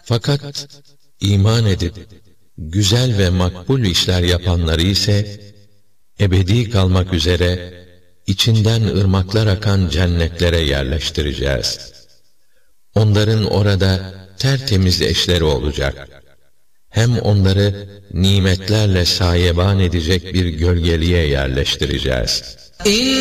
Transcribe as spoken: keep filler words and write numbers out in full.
Fakat iman edip güzel ve makbul işler yapanları ise ebedi kalmak üzere içinden ırmaklar akan cennetlere yerleştireceğiz. Onların orada tertemiz eşleri olacak. Hem onları nimetlerle sayeban edecek bir gölgeliğe yerleştireceğiz.